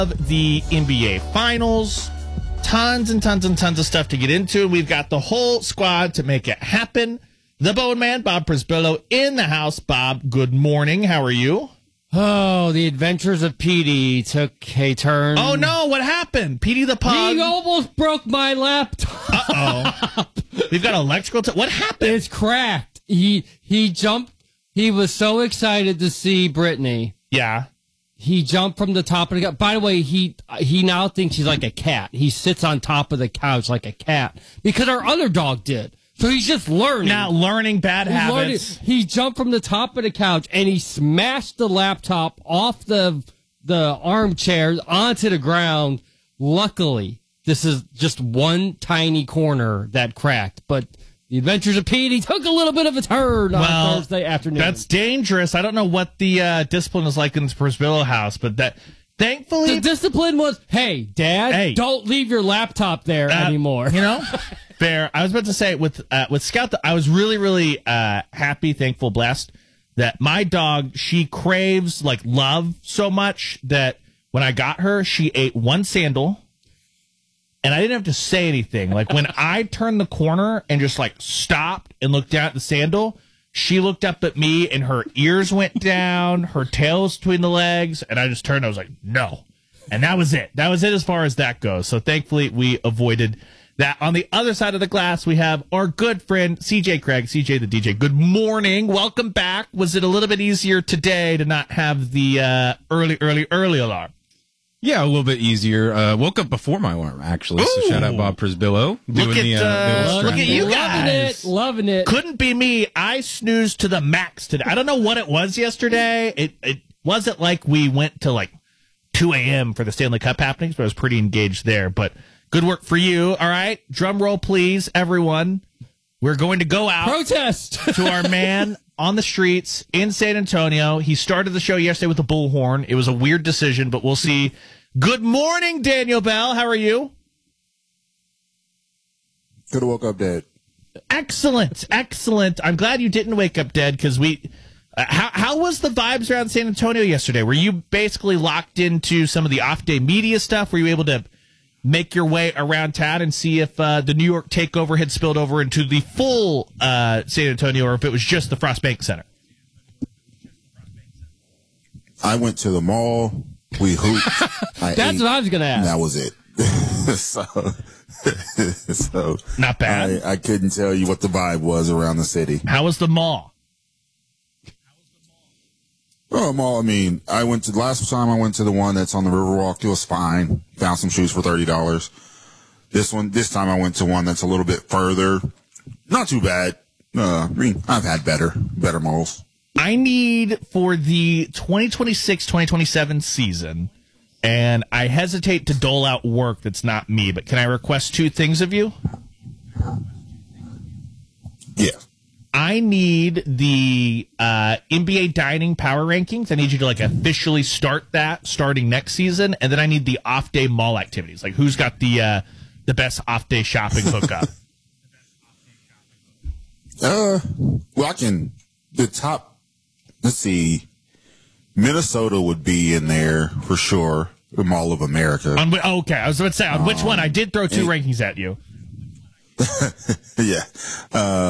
of the NBA Finals. Tons and tons and tons of stuff to get into. We've got the whole squad to make it happen. The Bone Man, Bob Prisbillo, in the house. Bob, good morning. How are you? Oh, the adventures of Petey took a turn. Oh, no. What happened? Petey the Pug. He almost broke my laptop. Uh-oh. We've got electrical... What happened? It's cracked. He jumped. He was so excited to see Brittany. Yeah. He jumped from the top of the couch. By the way, he now thinks he's like a cat. He sits on top of the couch like a cat because our other dog did. So he's just learning. Now learning bad habits. He jumped from the top of the couch and he smashed the laptop off the armchair onto the ground. Luckily, this is just one tiny corner that cracked, but the adventures of Petey took a little bit of a turn on Thursday afternoon. That's dangerous. I don't know what the discipline is like in the Prisbillo house, but that thankfully... The discipline was, hey, Dad, don't leave your laptop there anymore. You know? Fair. I was about to say, with Scout, I was really, really happy, thankful, blessed that my dog, she craves, like, love so much that when I got her, she ate one sandal. And I didn't have to say anything. Like, when I turned the corner and just, like, stopped and looked down at the sandal, she looked up at me and her ears went down, her tail was between the legs, and I just turned. I was like, no. And that was it. That was it as far as that goes. So, thankfully, we avoided that. On the other side of the glass, we have our good friend, CJ Craig, CJ the DJ. Good morning. Welcome back. Was it a little bit easier today to not have the early alarm? Yeah, a little bit easier. Woke up before my alarm, actually. So shout out Bob Prisbillo. Look at you guys. Loving it. Couldn't be me. I snoozed to the max today. I don't know what it was yesterday. It wasn't like we went to like 2 a.m. for the Stanley Cup happenings, but I was pretty engaged there. But good work for you. All right. Drum roll, please, everyone. We're going to go out. Protest. To our man on the streets in San Antonio. He started the show yesterday with a bullhorn. It was a weird decision, but we'll see. Good morning, Daniel Bell. How are you? Could have woke up dead. Excellent. Excellent. I'm glad you didn't wake up dead because how was the vibes around San Antonio yesterday? Were you basically locked into some of the off-day media stuff? Were you able to make your way around town and see if the New York takeover had spilled over into the full San Antonio or if it was just the Frost Bank Center? I went to the mall. We hooped. That's what I was going to ask. That was it. so not bad. I couldn't tell you what the vibe was around the city. How was the mall? Oh, mall. I mean, last time I went to the one that's on the Riverwalk. It was fine. Found some shoes for $30. This time I went to one that's a little bit further. Not too bad. I mean, I've had better malls. I need for the 2026-2027 season, and I hesitate to dole out work that's not me, but can I request two things of you? Yeah. I need the NBA dining power rankings. I need you to like officially start that starting next season, and then I need the off-day mall activities. Like who's got the best off-day shopping hookup? Well, the top. Let's see. Minnesota would be in there for sure. The Mall of America. Okay, I was about to say on which one. I did throw two rankings at you. Yeah.